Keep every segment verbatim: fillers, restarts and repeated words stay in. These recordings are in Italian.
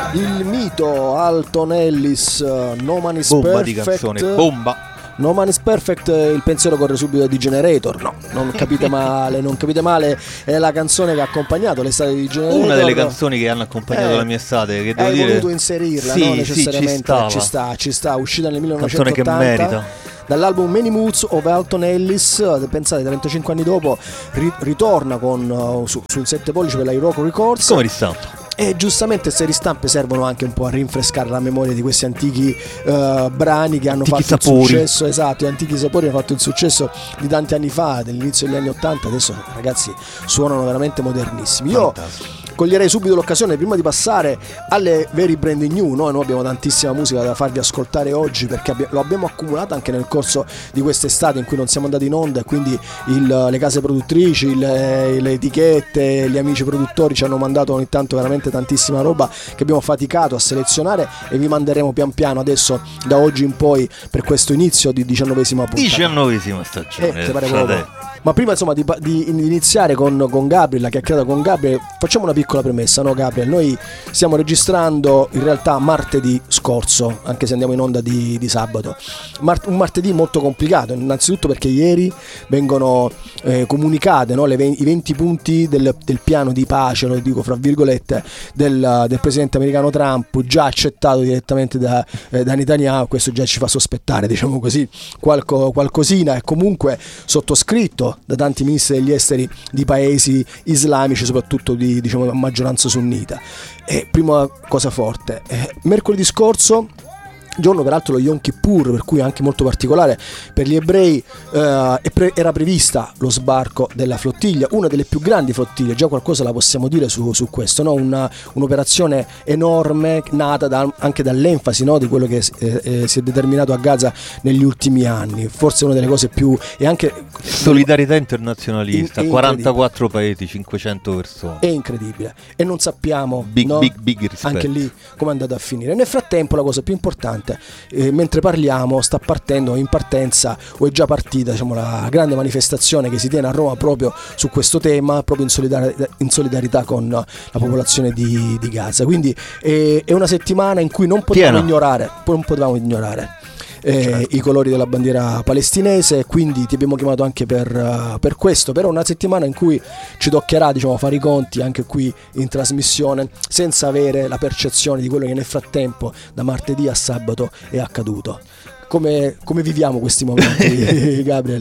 Il mito Alton Ellis, No Man Is Bomba Perfect. di canzone, bomba. No Man Is Perfect, il pensiero corre subito a D-Generator. No, non capite male, non capite male, è la canzone che ha accompagnato l'estate di D-Generator. Una delle canzoni che hanno accompagnato eh, la mia estate, che devo hai dire... voluto inserirla, sì, no? Necessariamente sì, ci stava. ci sta, ci sta, uscita nel millenovecentottanta. Canzone che merita. Dall'album Many Moods of Alton Ellis, pensate, trentacinque anni dopo ri- ritorna con uh, su, sul sette pollici per la Iroko Records. Come ristampa? E giustamente queste ristampe servono anche un po' a rinfrescare la memoria di questi antichi uh, brani che hanno antichi fatto sapori. il successo, esatto, gli antichi sapori hanno fatto il successo di tanti anni fa, dell'inizio degli anni ottanta, adesso ragazzi suonano veramente modernissimi. Io Fantastico. coglierei subito l'occasione prima di passare alle very brand new, no? Noi abbiamo tantissima musica da farvi ascoltare oggi perché abbi- lo abbiamo accumulata anche nel corso di quest'estate in cui non siamo andati in onda e quindi il, le case produttrici, il, le etichette, gli amici produttori ci hanno mandato ogni tanto veramente tantissima roba che abbiamo faticato a selezionare e vi manderemo pian piano adesso da oggi in poi per questo inizio di diciannovesima puntata. diciannovesima stagione. Eh, ti pare poco? Ma prima insomma di, di iniziare con, con Gabriel, la chiacchierata con Gabriel, facciamo una piccola premessa, no Gabriel? Noi stiamo registrando in realtà martedì scorso, anche se andiamo in onda di, di sabato. Mar- un martedì molto complicato, innanzitutto perché ieri vengono eh, comunicate, no, le ve- i venti punti del, del piano di pace, lo dico fra virgolette, del, del presidente americano Trump, già accettato direttamente da, eh, da Netanyahu. Questo già ci fa sospettare, diciamo così, qualco, qualcosina, e comunque sottoscritto da tanti ministri degli esteri di paesi islamici, soprattutto di, diciamo, maggioranza sunnita. E prima cosa forte, eh, mercoledì scorso, giorno peraltro lo Yom Kippur, per cui anche molto particolare per gli ebrei, eh, era prevista lo sbarco della flottiglia, una delle più grandi flottiglie, già qualcosa la possiamo dire su, su questo, no? Una, un'operazione enorme nata da, anche dall'enfasi, no? Di quello che eh, eh, si è determinato a Gaza negli ultimi anni, forse una delle cose più, e anche solidarietà internazionalista, in, quarantaquattro paesi, cinquecento persone, è incredibile e non sappiamo big, no? big, big rispetto. Anche lì come è andato a finire. Nel frattempo la cosa più importante, Eh, mentre parliamo, sta partendo in partenza o è già partita, diciamo, la grande manifestazione che si tiene a Roma proprio su questo tema, proprio in solidarietà, in solidarietà con la popolazione di, di Gaza. Quindi eh, è una settimana in cui non potevamo Piena. ignorare, non potevamo ignorare Eh, certo. i colori della bandiera palestinese, quindi ti abbiamo chiamato anche per, uh, per questo, però una settimana in cui ci toccherà, diciamo, fare i conti anche qui in trasmissione senza avere la percezione di quello che nel frattempo da martedì a sabato è accaduto. Come, come viviamo questi momenti, Gabriel?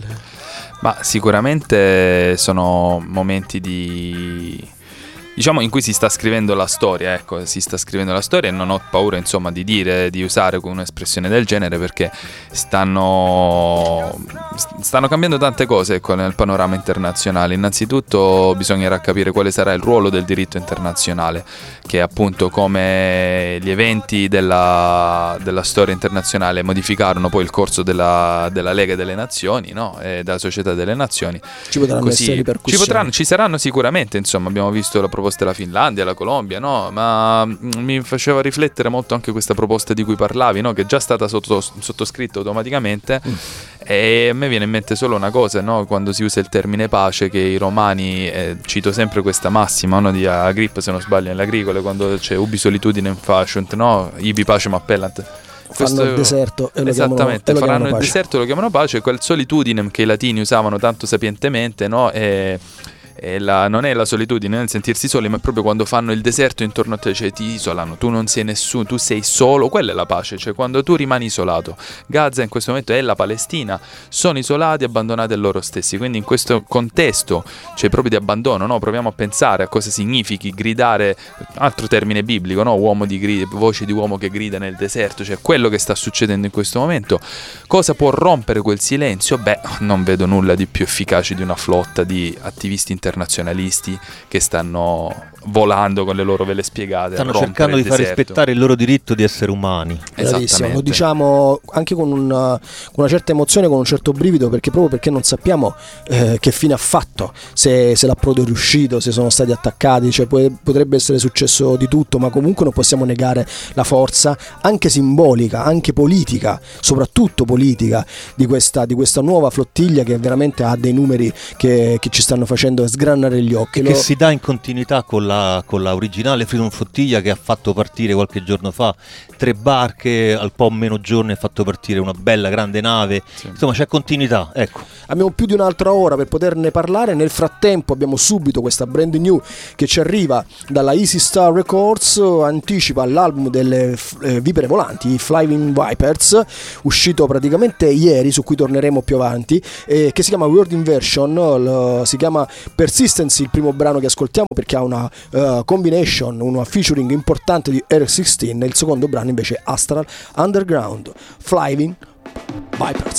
Ma sicuramente sono momenti di... diciamo in cui si sta scrivendo la storia, ecco, si sta scrivendo la storia e non ho paura, insomma, di dire, di usare un'espressione del genere, perché stanno stanno cambiando tante cose, ecco, nel panorama internazionale. Innanzitutto bisognerà capire quale sarà il ruolo del diritto internazionale, che appunto, come gli eventi della, della storia internazionale modificarono poi il corso della, della Lega delle Nazioni, no? E della Società delle Nazioni, Ci potranno così essere ripercussioni. ci potranno, ci saranno sicuramente, insomma, abbiamo visto la proposta della Finlandia, la Colombia, no? Ma mi faceva riflettere molto anche questa proposta di cui parlavi, no? Che è già stata sotto, sottoscritta automaticamente. Mm. E a me viene in mente solo una cosa, no? Quando si usa il termine pace, che i romani, eh, cito sempre questa massima, no? Di Agrippa, se non sbaglio, nell'Agricole, quando c'è ubi solitudine faciunt, no? Ibi pacem appellant. Fanno Questo, il deserto e lo esattamente, chiamano, e lo faranno il pace. deserto e lo chiamano pace, quel solitudinem che i latini usavano tanto sapientemente, no? E E la, non è la solitudine nel sentirsi soli, ma è proprio quando fanno il deserto intorno a te, cioè ti isolano, tu non sei nessuno, tu sei solo, quella è la pace, cioè quando tu rimani isolato. Gaza in questo momento è la Palestina, sono isolati, abbandonati a loro stessi, quindi in questo contesto, cioè proprio di abbandono, no? Proviamo a pensare a cosa significhi gridare, altro termine biblico, no? Uomo di grida, voce di uomo che grida nel deserto, cioè quello che sta succedendo in questo momento. Cosa può rompere quel silenzio? Beh, non vedo nulla di più efficace di una flotta di attivisti internazionali internazionalisti che stanno volando con le loro vele spiegate, stanno cercando di far rispettare il loro diritto di essere umani. Bravissimo, lo diciamo anche con una, con una certa emozione, con un certo brivido, perché proprio perché non sappiamo eh, che fine ha fatto, se, se l'approdo è riuscito, se sono stati attaccati, cioè può, potrebbe essere successo di tutto, ma comunque non possiamo negare la forza anche simbolica, anche politica, soprattutto politica di questa, di questa nuova flottiglia, che veramente ha dei numeri che, che ci stanno facendo sgranare gli occhi. E lo... che si dà in continuità con la la, con la originale Freedom Flottiglia che ha fatto partire qualche giorno fa tre barche, al po' meno giorni ha fatto partire una bella grande nave, sì. Insomma c'è continuità, ecco. Abbiamo più di un'altra ora per poterne parlare, nel frattempo abbiamo subito questa brand new che ci arriva dalla Easy Star Records, anticipa l'album delle eh, vipere volanti, i Flying Vipers, uscito praticamente ieri, su cui torneremo più avanti, eh, che si chiama Word Inversion, l- si chiama Persistency il primo brano che ascoltiamo perché ha una uh, combination, una featuring importante di Eric sixteen, e il secondo brano invece Astral Underground, Flying Vipers.